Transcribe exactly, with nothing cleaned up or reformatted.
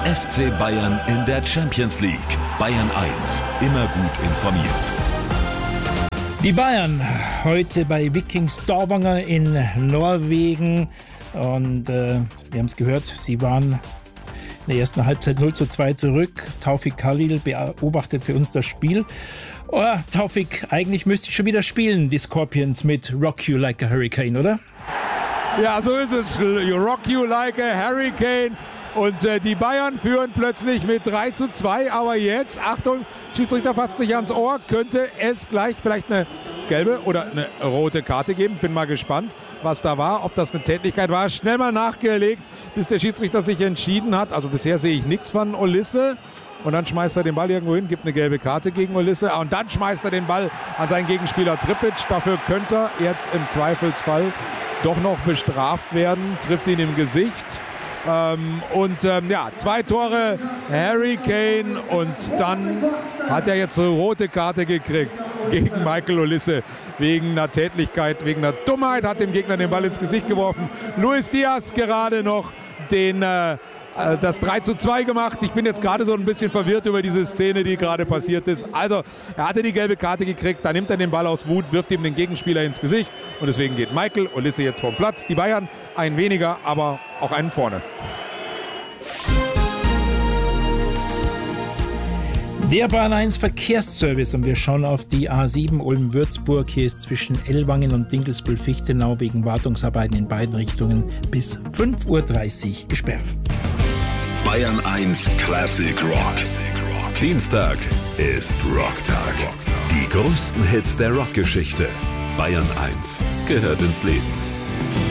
F C Bayern in der Champions League. Bayern eins, immer gut informiert. Die Bayern heute bei Viking Stavanger in Norwegen. Und äh, wir haben es gehört, sie waren in der ersten Halbzeit null zu zwei zurück. Taufik Khalil beobachtet für uns das Spiel. Oh, Taufik, eigentlich müsste ich schon wieder spielen, die Scorpions mit Rock You Like a Hurricane, oder? Ja, so ist es. You Rock You Like a Hurricane. Und äh, die Bayern führen plötzlich mit drei zu zwei. Aber jetzt, Achtung, Schiedsrichter fasst sich ans Ohr, könnte es gleich vielleicht eine gelbe oder eine rote Karte geben. Bin mal gespannt, was da war, ob das eine Tätlichkeit war. Schnell mal nachgelegt, bis der Schiedsrichter sich entschieden hat. Also bisher sehe ich nichts von Olisse. Und dann schmeißt er den Ball irgendwo hin, gibt eine gelbe Karte gegen Olisse. Und dann schmeißt er den Ball an seinen Gegenspieler Tripic. Dafür könnte er jetzt im Zweifelsfall doch noch bestraft werden. Trifft ihn im Gesicht. Ähm, und ähm, ja, zwei Tore, Harry Kane, und dann hat er jetzt eine rote Karte gekriegt gegen Michael Olisse wegen einer Tätlichkeit, wegen einer Dummheit, hat dem Gegner den Ball ins Gesicht geworfen. Luis Diaz gerade noch den, äh, das drei zu zwei gemacht. Ich bin jetzt gerade so ein bisschen verwirrt über diese Szene, die gerade passiert ist. Also, er hatte die gelbe Karte gekriegt, dann nimmt er den Ball aus Wut, wirft ihm den Gegenspieler ins Gesicht und deswegen geht Michael Olisse jetzt vom Platz. Die Bayern einen weniger, aber auch einen vorne. Der Bayern eins Verkehrsservice, und wir schauen auf die A sieben Ulm-Würzburg. Hier ist zwischen Ellwangen und Dinkelsbühl-Fichtenau wegen Wartungsarbeiten in beiden Richtungen bis fünf Uhr dreißig gesperrt. Bayern eins Classic Rock. Dienstag ist Rocktag. Die größten Hits der Rockgeschichte. Bayern eins gehört ins Leben.